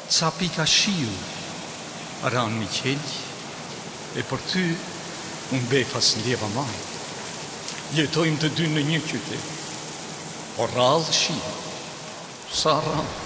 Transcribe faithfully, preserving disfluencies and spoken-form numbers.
ca pika shiu, ran mi qelj, e për ty unë befas ndjeva ma. Jetojmë të dy në një qytet, por rallë shiu, sa rallë.